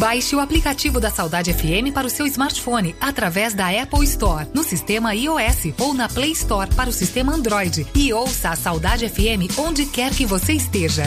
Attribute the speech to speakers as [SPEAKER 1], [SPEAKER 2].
[SPEAKER 1] Baixe o aplicativo da Saudade FM para o seu smartphone através da Apple Store, no sistema iOS, ou na Play Store para o sistema Android. E ouça a Saudade FM onde quer que você esteja.